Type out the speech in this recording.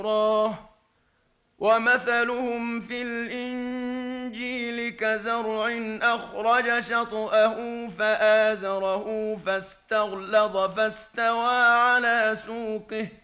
ومثلهم في الإنجيل كزرع أخرج شطأه فآزره فاستغلظ فاستوى على سوقه